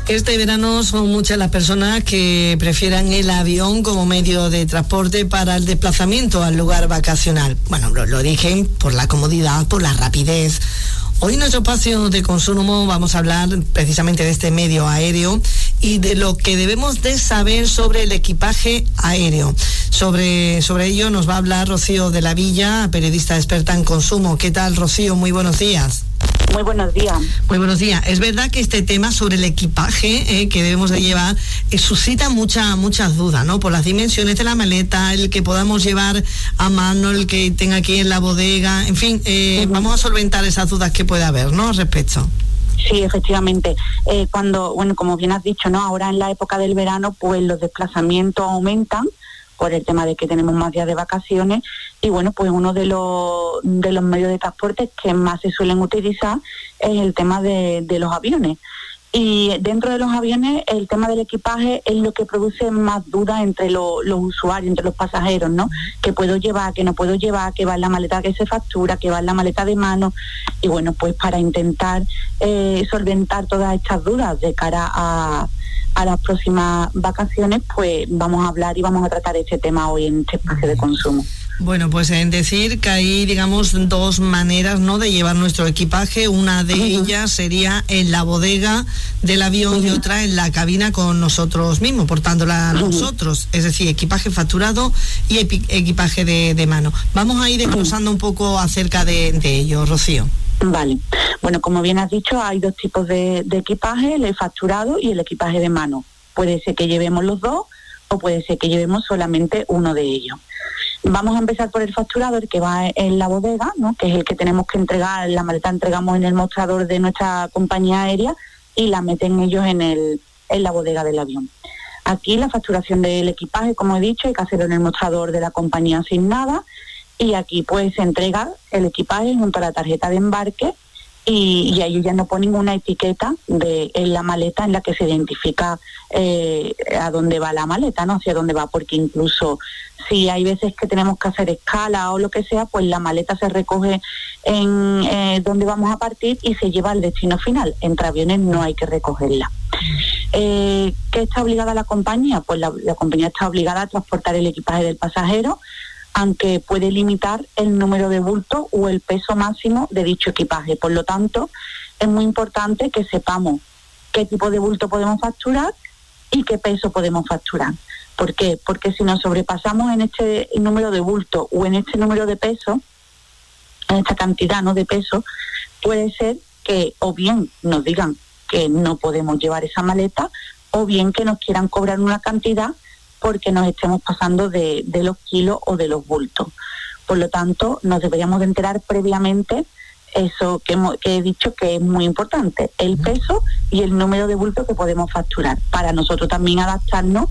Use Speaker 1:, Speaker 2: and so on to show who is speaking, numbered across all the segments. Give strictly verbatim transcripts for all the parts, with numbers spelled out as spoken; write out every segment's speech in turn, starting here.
Speaker 1: Este verano son muchas las personas que prefieran el avión como medio de transporte para el desplazamiento al lugar vacacional. Bueno, lo, lo dije por la comodidad, por la rapidez. Hoy en nuestro espacio de consumo vamos a hablar precisamente de este medio aéreo y de lo que debemos de saber sobre el equipaje aéreo. Sobre, sobre ello nos va a hablar Rocío de la Villa, periodista experta en consumo. ¿Qué tal, Rocío? Muy buenos días.
Speaker 2: Muy buenos días.
Speaker 1: Muy buenos días. Es verdad que este tema sobre el equipaje eh, que debemos de llevar eh, suscita mucha, muchas dudas, ¿no? Por las dimensiones de la maleta, el que podamos llevar a mano, el que tenga aquí en la bodega, en fin, eh, uh-huh. Vamos a solventar esas dudas que puede haber, ¿no? Al respecto.
Speaker 2: Sí, efectivamente. Eh, cuando, bueno, como bien has dicho, ¿no? Ahora en la época del verano, pues los desplazamientos aumentan por el tema de que tenemos más días de vacaciones y bueno, pues uno de los de los medios de transporte que más se suelen utilizar es el tema de, de los aviones. Y dentro de los aviones el tema del equipaje es lo que produce más dudas entre lo, los usuarios, entre los pasajeros, ¿no? ¿Qué puedo llevar, qué no puedo llevar, qué va en la maleta que se factura, qué va en la maleta de mano? Y bueno, pues para intentar eh, solventar todas estas dudas de cara a a las próximas vacaciones, pues vamos a hablar y vamos a tratar este tema hoy en este espacio de consumo.
Speaker 1: Bueno, pues en decir que hay, digamos, dos maneras, ¿no?, de llevar nuestro equipaje. Una de uh-huh. ellas sería en la bodega del avión uh-huh. y otra en la cabina con nosotros mismos, portándola a uh-huh. nosotros. Es decir, equipaje facturado y epi- equipaje de, de mano. Vamos a ir desglosando uh-huh. un poco acerca de, de ello, Rocío.
Speaker 2: Vale. Bueno, como bien has dicho, hay dos tipos de, de equipaje, el facturado y el equipaje de mano. Puede ser que llevemos los dos o puede ser que llevemos solamente uno de ellos. Vamos a empezar por el facturado, el que va en la bodega, ¿no?, que es el que tenemos que entregar, la maleta entregamos en el mostrador de nuestra compañía aérea y la meten ellos en, el, en la bodega del avión. Aquí la facturación del equipaje, como he dicho, hay que hacerlo en el mostrador de la compañía asignada. Y aquí pues se entrega el equipaje junto a la tarjeta de embarque y, y ahí ya no ponen una etiqueta de en la maleta en la que se identifica eh, a dónde va la maleta, ¿no? Hacia dónde va, porque incluso si hay veces que tenemos que hacer escala o lo que sea, pues la maleta se recoge en eh, donde vamos a partir y se lleva al destino final. Entre aviones no hay que recogerla. Eh, ¿Qué está obligada la compañía? Pues la, la compañía está obligada a transportar el equipaje del pasajero, aunque puede limitar el número de bultos o el peso máximo de dicho equipaje. Por lo tanto, es muy importante que sepamos qué tipo de bulto podemos facturar y qué peso podemos facturar. ¿Por qué? Porque si nos sobrepasamos en este número de bulto o en este número de peso, en esta cantidad, ¿no?, de peso, puede ser que o bien nos digan que no podemos llevar esa maleta o bien que nos quieran cobrar una cantidad porque nos estemos pasando de, de los kilos o de los bultos. Por lo tanto, nos deberíamos de enterar previamente eso que, hemos, que he dicho que es muy importante, el peso y el número de bultos que podemos facturar, para nosotros también adaptarnos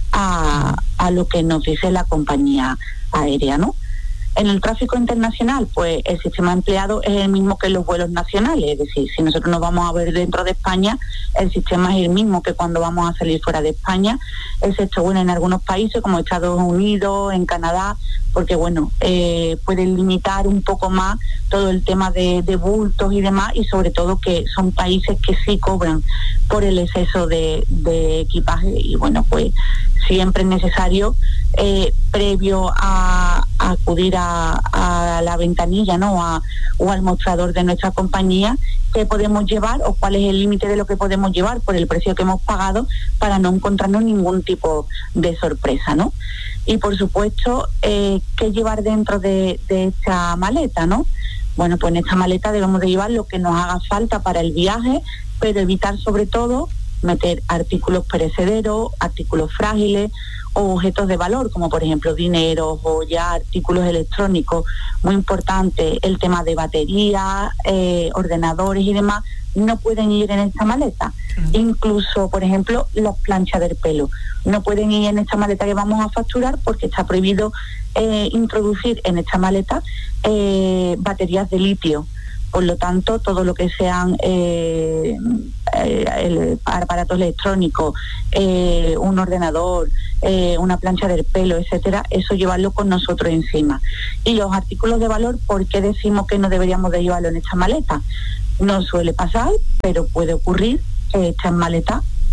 Speaker 2: a, a lo que nos dice la compañía aérea, ¿no? En el tráfico internacional, pues el sistema empleado es el mismo que en los vuelos nacionales, es decir, si nosotros nos vamos a ver dentro de España, el sistema es el mismo que cuando vamos a salir fuera de España, excepto, bueno, en algunos países como Estados Unidos, en Canadá, porque, bueno, eh, pueden limitar un poco más todo el tema de, de bultos y demás, y sobre todo que son países que sí cobran por el exceso de, de equipaje, y bueno, pues siempre es necesario, eh, previo a, a acudir a, a la ventanilla, ¿no?, a, o al mostrador de nuestra compañía, qué podemos llevar o cuál es el límite de lo que podemos llevar por el precio que hemos pagado, para no encontrarnos ningún tipo de sorpresa, ¿no? Y por supuesto, eh, qué llevar dentro de, de esta maleta, ¿no? Bueno, pues en esta maleta debemos de llevar lo que nos haga falta para el viaje, pero evitar sobre todo meter artículos perecederos, artículos frágiles o objetos de valor, como por ejemplo dinero, joyas, artículos electrónicos. Muy importante el tema de baterías, eh, ordenadores y demás, no pueden ir en esta maleta. Uh-huh. Incluso, por ejemplo, las planchas del pelo no pueden ir en esta maleta que vamos a facturar, porque está prohibido eh, introducir en esta maleta eh, baterías de litio. Por lo tanto, todo lo que sean eh, eh, el, aparatos electrónicos, eh, un ordenador, eh, una plancha del pelo, etcétera, eso llevarlo con nosotros encima. Y los artículos de valor, ¿por qué decimos que no deberíamos de llevarlo en esta maleta? No suele pasar, pero puede ocurrir que estas maletas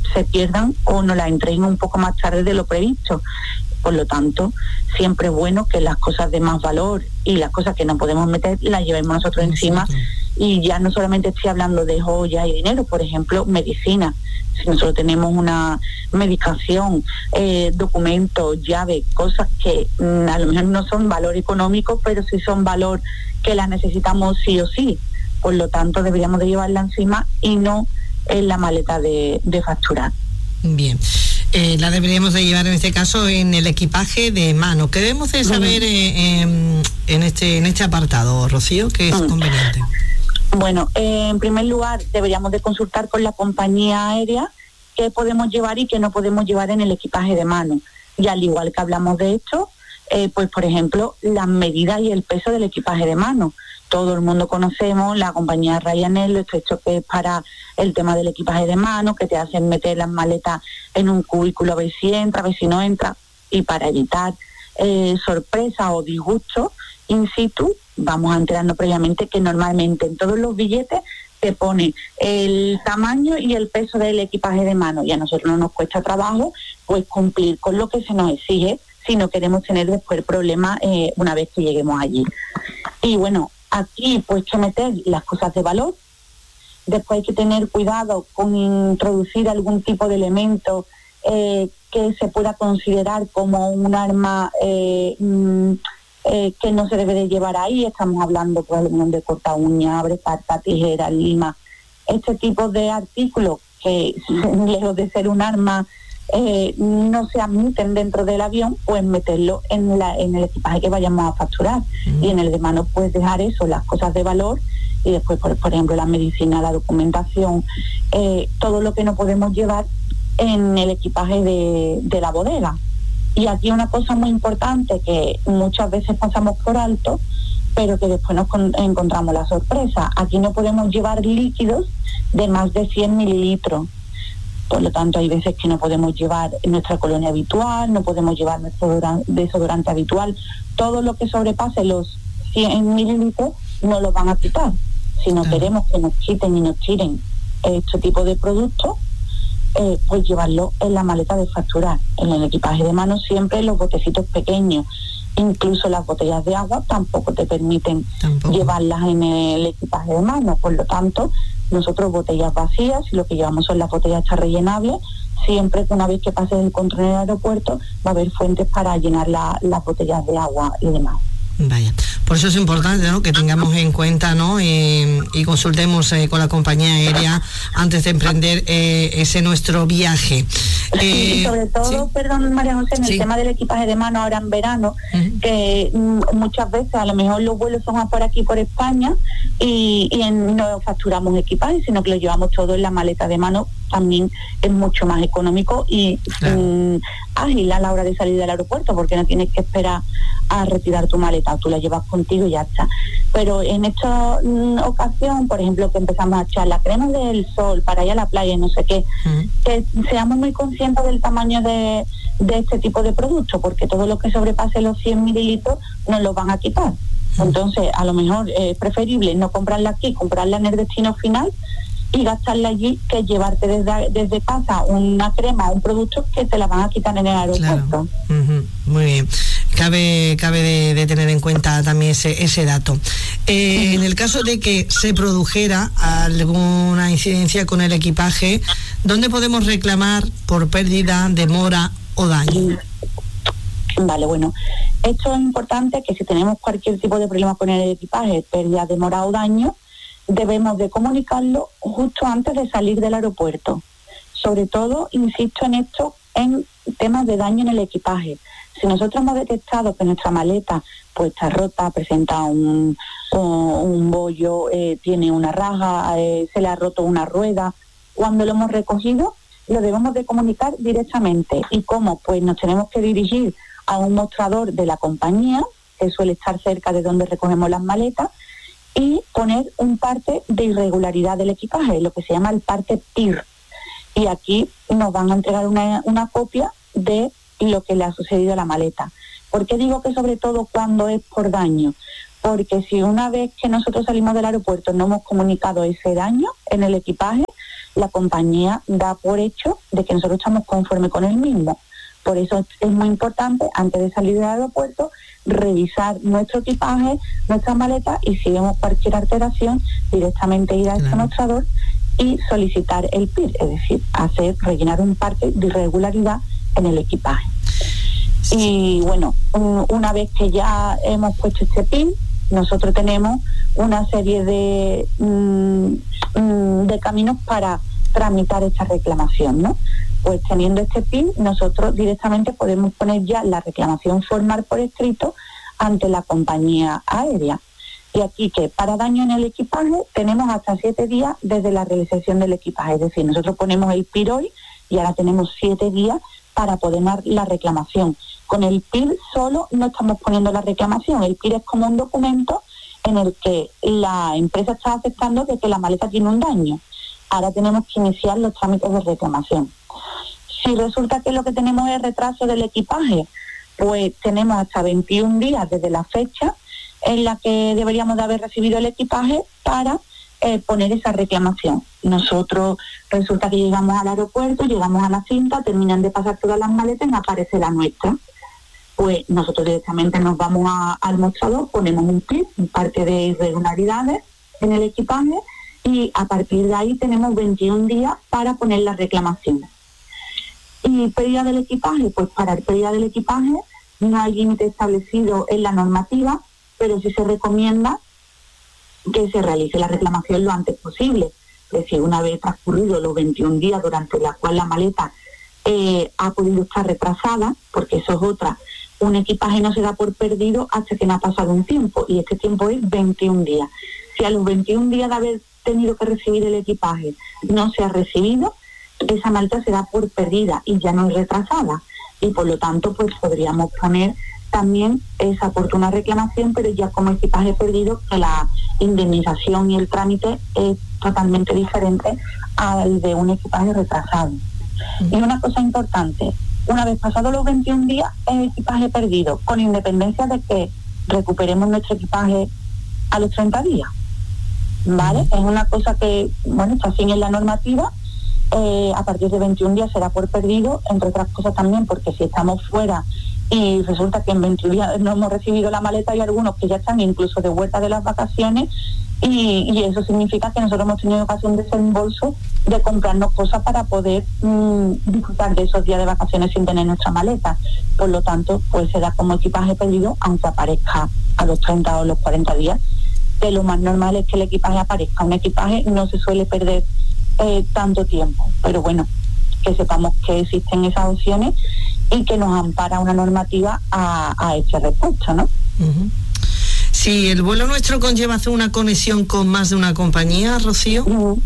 Speaker 2: se pierdan o nos las entreguen un poco más tarde de lo previsto. Por lo tanto, siempre es bueno que las cosas de más valor y las cosas que no podemos meter las llevemos nosotros encima. Y ya no solamente estoy hablando de joyas y dinero, por ejemplo, medicina. Si nosotros tenemos una medicación, eh, documentos, llaves, cosas que mm, a lo mejor no son valor económico, pero sí son valor que las necesitamos sí o sí. Por lo tanto, deberíamos de llevarla encima y no en la maleta de, de facturar.
Speaker 1: Bien. Eh, la deberíamos de llevar en este caso en el equipaje de mano. ¿Qué debemos de saber eh, eh, en este en este apartado, Rocío, que es conveniente?
Speaker 2: Bueno, eh, en primer lugar deberíamos de consultar con la compañía aérea qué podemos llevar y qué no podemos llevar en el equipaje de mano. Y al igual que hablamos de esto, eh, pues por ejemplo, las medidas y el peso del equipaje de mano. Todo el mundo conocemos la compañía Ryanair, lo estrecho que es para el tema del equipaje de mano, que te hacen meter las maletas en un cubículo a ver si entra, a ver si no entra, y para evitar eh, sorpresa o disgusto in situ, vamos a enterarnos previamente que normalmente en todos los billetes te pone el tamaño y el peso del equipaje de mano, y a nosotros no nos cuesta trabajo pues cumplir con lo que se nos exige si no queremos tener después el problema eh, una vez que lleguemos allí. Y bueno, aquí pues que meter las cosas de valor. Después hay que tener cuidado con introducir algún tipo de elemento eh, que se pueda considerar como un arma eh, mm, eh, que no se debe de llevar ahí. Estamos hablando pues de corta uña, abre carta, tijera, lima. Este tipo de artículos que lejos de ser un arma eh, no se admiten dentro del avión, pues meterlo en, la, en el equipaje que vayamos a facturar. Mm. Y en el de mano pues dejar eso, las cosas de valor, y después por, por ejemplo la medicina, la documentación, eh, todo lo que no podemos llevar en el equipaje de, de la bodega. Y aquí una cosa muy importante que muchas veces pasamos por alto, pero que después nos con, encontramos la sorpresa. Aquí no podemos llevar líquidos de más de cien mililitros. Por lo tanto, hay veces que no podemos llevar nuestra colonia habitual, no podemos llevar nuestro desodorante habitual. Todo lo que sobrepase los cien mililitros no lo van a quitar. Si no queremos que nos quiten y nos tiren este tipo de productos, eh, pues llevarlo en la maleta de facturar. En el equipaje de mano siempre los botecitos pequeños, incluso las botellas de agua tampoco te permiten tampoco llevarlas en el equipaje de mano. Por lo tanto, nosotros botellas vacías, y lo que llevamos son las botellas rellenables. Siempre que una vez que pases el control en el aeropuerto va a haber fuentes para llenar la, las botellas de agua y demás.
Speaker 1: Vaya, por eso es importante, ¿no?, que tengamos en cuenta, ¿no?, eh, y consultemos eh, con la compañía aérea antes de emprender eh, ese nuestro viaje.
Speaker 2: Eh, sí, sobre todo, ¿sí? Perdón, María José, en sí. el tema del equipaje de mano ahora en verano, uh-huh. que mm, muchas veces a lo mejor los vuelos son por aquí, por España, y, y en, no facturamos equipaje, sino que lo llevamos todo en la maleta de mano. También es mucho más económico y claro. mm, ágil a la hora de salir del aeropuerto, porque no tienes que esperar a retirar tu maleta, tú la llevas contigo y ya está. Pero en esta mm, ocasión, por ejemplo, que empezamos a echar la crema del sol para ir a la playa y no sé qué, uh-huh. que seamos muy conscientes del tamaño de, de este tipo de producto, porque todo lo que sobrepase los cien mililitros nos lo van a quitar. Uh-huh. Entonces, a lo mejor es preferible no comprarla aquí, comprarla en el destino final y gastarla allí, que llevarte desde, desde casa una crema, un producto que te la van a quitar en el aeropuerto.
Speaker 1: Claro. Uh-huh. Muy bien. Cabe, cabe de, de tener en cuenta también ese, ese dato. Eh, en el caso de que se produjera alguna incidencia con el equipaje, ¿dónde podemos reclamar por pérdida, demora o daño?
Speaker 2: Vale, bueno, esto es importante, que si tenemos cualquier tipo de problema con el equipaje, pérdida, demora o daño, debemos de comunicarlo justo antes de salir del aeropuerto. Sobre todo, insisto en esto, en temas de daño en el equipaje. Si nosotros hemos detectado que nuestra maleta pues está rota, presenta un, un, un bollo, eh, tiene una raja, eh, se le ha roto una rueda, cuando lo hemos recogido, lo debemos de comunicar directamente. ¿Y cómo? Pues nos tenemos que dirigir a un mostrador de la compañía, que suele estar cerca de donde recogemos las maletas, y poner un parte de irregularidad del equipaje, lo que se llama el parte P I R. Y aquí nos van a entregar una, una copia de lo que le ha sucedido a la maleta. ¿Por qué digo que sobre todo cuando es por daño? Porque si una vez que nosotros salimos del aeropuerto no hemos comunicado ese daño en el equipaje, la compañía da por hecho de que nosotros estamos conformes con el mismo. Por eso es muy importante, antes de salir del aeropuerto, revisar nuestro equipaje, nuestras maletas, y si vemos cualquier alteración, directamente ir a este claro. mostrador y solicitar el P I R, es decir, hacer rellenar un parte de irregularidad en el equipaje. Sí. Y bueno, un, una vez que ya hemos puesto este P I R, nosotros tenemos una serie de, mm, de caminos para tramitar esta reclamación, ¿no? Pues teniendo este P I R, nosotros directamente podemos poner ya la reclamación formal por escrito ante la compañía aérea. Y aquí que para daño en el equipaje tenemos hasta siete días desde la realización del equipaje. Es decir, nosotros ponemos el P I R hoy y ahora tenemos siete días para poder dar la reclamación. Con el P I R solo no estamos poniendo la reclamación. El P I R es como un documento en el que la empresa está aceptando de que la maleta tiene un daño. Ahora tenemos que iniciar los trámites de reclamación. Si resulta que lo que tenemos es retraso del equipaje, pues tenemos hasta veintiún días desde la fecha en la que deberíamos de haber recibido el equipaje para eh, poner esa reclamación. Nosotros resulta que llegamos al aeropuerto, llegamos a la cinta, terminan de pasar todas las maletas y aparece la nuestra. Pues nosotros directamente nos vamos a, al mostrador, ponemos un P I R, un parte de irregularidades en el equipaje, y a partir de ahí tenemos veintiún días para poner la reclamación. Y pérdida del equipaje, pues para el pérdida del equipaje no hay límite establecido en la normativa, pero sí se recomienda que se realice la reclamación lo antes posible. Es decir, una vez transcurridos los veintiún días durante la cual la maleta eh, ha podido estar retrasada, porque eso es otra, un equipaje no se da por perdido hasta que no ha pasado un tiempo, y este tiempo es veintiún días. Si a los veintiún días de haber tenido que recibir el equipaje no se ha recibido, esa maleta se da por perdida y ya no es retrasada, y por lo tanto pues podríamos poner también esa oportuna reclamación, pero ya como equipaje perdido, que la indemnización y el trámite es totalmente diferente al de un equipaje retrasado. Uh-huh. Y una cosa importante, una vez pasados los veintiún días, es equipaje perdido, con independencia de que recuperemos nuestro equipaje a los treinta días, ¿vale? Uh-huh. Es una cosa que, bueno, está así en la normativa. Eh, a partir de veintiún días será por perdido, entre otras cosas también porque si estamos fuera y resulta que en veintiún días no hemos recibido la maleta, hay algunos que ya están incluso de vuelta de las vacaciones, y, y eso significa que nosotros hemos tenido que hacer un desembolso de comprarnos cosas para poder mmm, disfrutar de esos días de vacaciones sin tener nuestra maleta. Por lo tanto, pues será como equipaje perdido, aunque aparezca a los treinta o los cuarenta días, que lo más normal es que el equipaje aparezca. Un equipaje no se suele perder Eh, tanto tiempo, pero bueno, que sepamos que existen esas opciones y que nos ampara una normativa a, a este respecto, ¿no?
Speaker 1: Uh-huh. Si el vuelo nuestro conlleva hacer una conexión con más de una compañía, Rocío.
Speaker 2: Uh-huh.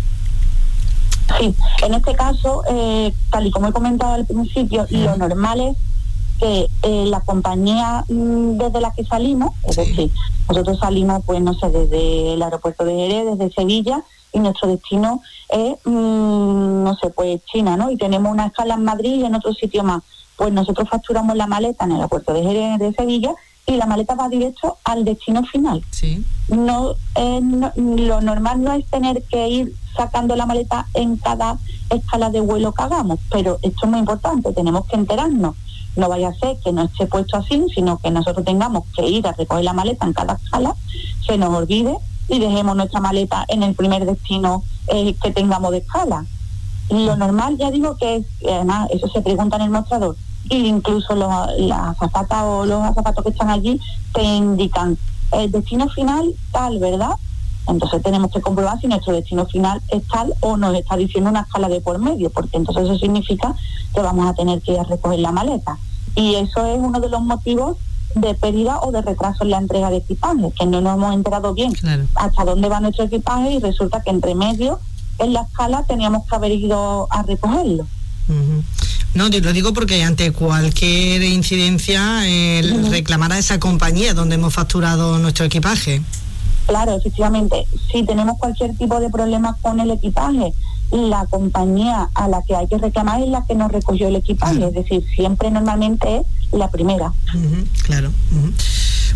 Speaker 2: Sí, en este caso, eh, tal y como he comentado al principio, uh-huh. lo normal es que eh, la compañía mmm, desde la que salimos, es sí. decir, nosotros salimos, pues no sé, desde el aeropuerto de Jerez, desde Sevilla, y nuestro destino es, mmm, no sé, pues China, ¿no? Y tenemos una escala en Madrid y en otro sitio más. Pues nosotros facturamos la maleta en el aeropuerto de Jerez, de Sevilla, y la maleta va directo al destino final.
Speaker 1: Sí.
Speaker 2: No, eh, no, lo normal no es tener que ir sacando la maleta en cada escala de vuelo que hagamos, pero esto es muy importante, tenemos que enterarnos. No vaya a ser que no esté puesto así, sino que nosotros tengamos que ir a recoger la maleta en cada escala, se nos olvide y dejemos nuestra maleta en el primer destino eh, que tengamos de escala. Y lo normal, ya digo que es, además, eso se pregunta en el mostrador, y incluso los, las azafatas o los azafatos que están allí te indican el destino final tal, ¿verdad? Entonces tenemos que comprobar si nuestro destino final es tal o nos está diciendo una escala de por medio, porque entonces eso significa que vamos a tener que ir a recoger la maleta. Y eso es uno de los motivos de pérdida o de retraso en la entrega de equipaje, que no nos hemos enterado bien claro. hasta dónde va nuestro equipaje, y resulta que entre medio en la escala teníamos que haber ido a recogerlo.
Speaker 1: Uh-huh. No, te lo digo porque ante cualquier incidencia el uh-huh. reclamar a esa compañía donde hemos facturado nuestro equipaje.
Speaker 2: Claro, efectivamente, si tenemos cualquier tipo de problema con el equipaje, la compañía a la que hay que reclamar es la que nos recogió el equipaje, claro. es decir, siempre normalmente es la primera.
Speaker 1: Uh-huh, claro. Uh-huh.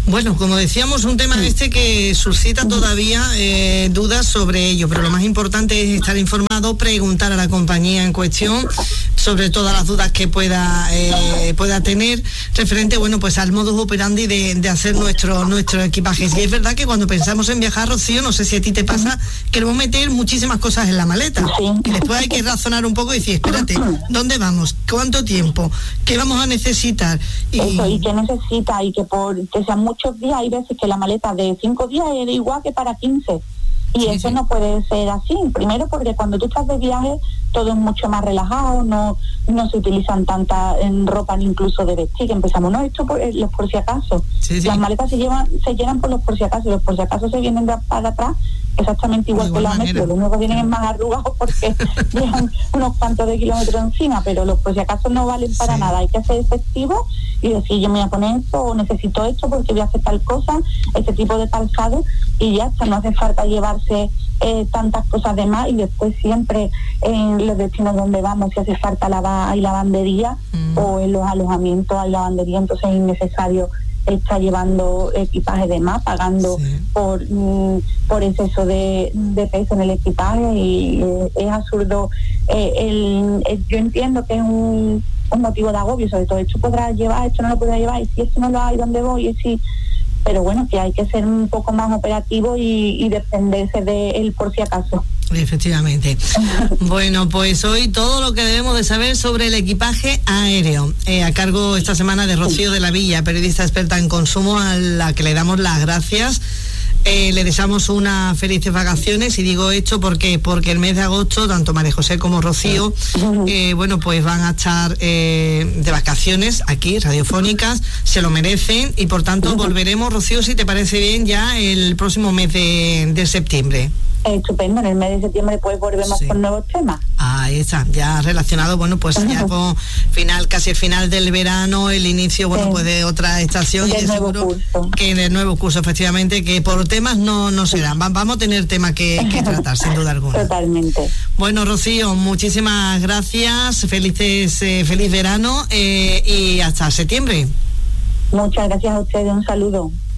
Speaker 1: Bueno, como decíamos, un tema este que suscita todavía eh, dudas sobre ello, pero lo más importante es estar informado, preguntar a la compañía en cuestión sobre todas las dudas que pueda eh, pueda tener referente, bueno, pues al modus operandi de, de hacer nuestro nuestro equipaje. Y es verdad que cuando pensamos en viajar, Rocío, no sé si a ti te pasa, queremos meter muchísimas cosas en la maleta y después hay que razonar un poco y decir, espérate, ¿dónde vamos? ¿Cuánto tiempo? ¿Qué vamos a necesitar?
Speaker 2: Y... Eso, y que necesita, y que por que sean muchos días, hay veces que la maleta de cinco días es igual que para quince. Y sí, eso sí. No puede ser así. Primero porque cuando tú estás de viaje todo es mucho más relajado, no no se utilizan tanta en ropa ni incluso de vestir, que empezamos, no, esto por, los por si acaso. Sí, sí. Las maletas se llevan se llenan por los por si acaso, los por si acaso se vienen de para atrás exactamente igual, igual que la metro, lo único que vienen es más arrugados porque llevan unos cuantos de kilómetros encima, pero los por si acaso no valen para sí. nada, hay que ser efectivo y decir, yo me voy a poner esto o necesito esto porque voy a hacer tal cosa, este tipo de calzado, y ya está, no hace falta llevarse eh, tantas cosas de más, y después siempre en los destinos donde vamos, si hace falta lavar, hay lavandería, mm. o en los alojamientos hay lavandería, entonces es innecesario estar llevando equipaje de más, pagando sí. por mm, por exceso de, de peso en el equipaje, y eh, es absurdo. Eh, el, el, yo entiendo que es un, un motivo de agobio, sobre todo, esto podrá llevar, esto no lo podrá llevar, y si esto no lo hay, ¿dónde voy? Y si, pero bueno, que hay que ser un poco más operativo y, y defenderse de él por si acaso.
Speaker 1: Efectivamente. Bueno, pues hoy todo lo que debemos de saber sobre el equipaje aéreo, eh, a cargo esta semana de Rocío de la Villa, periodista experta en consumo, a la que le damos las gracias. Eh, le deseamos unas felices vacaciones, y digo esto porque porque el mes de agosto tanto María José como Rocío eh, bueno, pues van a estar eh, de vacaciones aquí, radiofónicas, se lo merecen, y por tanto volveremos, Rocío, si te parece bien, ya el próximo mes de, de septiembre.
Speaker 2: Estupendo, en el mes de septiembre pues volvemos sí. con nuevos temas.
Speaker 1: Ahí está, ya relacionado, bueno, pues ya con final, casi el final del verano, el inicio, bueno, sí. pues de otra estación,
Speaker 2: del
Speaker 1: y
Speaker 2: nuevo
Speaker 1: seguro
Speaker 2: curso.
Speaker 1: que en el nuevo curso, efectivamente, que por temas no, no serán, sí. vamos a tener temas que, que tratar, sin duda alguna.
Speaker 2: Totalmente.
Speaker 1: Bueno, Rocío, muchísimas gracias, felices, eh, feliz verano, eh, y hasta septiembre.
Speaker 2: Muchas gracias a ustedes, un saludo.